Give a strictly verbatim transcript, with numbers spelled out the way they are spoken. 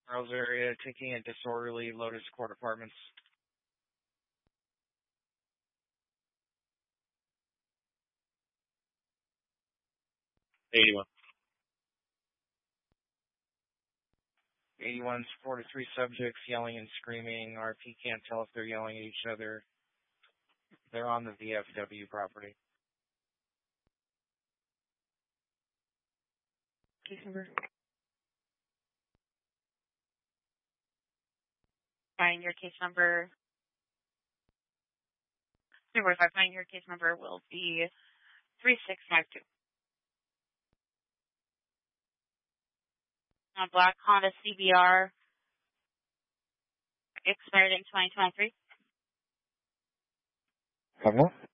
Charles area, taking a disorderly Lotus Court Apartments. eighty-one. eighty-one supported three subjects yelling and screaming. R P can't tell if they're yelling at each other. They're on the V F W property. Case number. Fine, your case number. Number five, fine, your case number will be three six five two. A black Honda C B R expired in twenty twenty-three. ¿Cómo?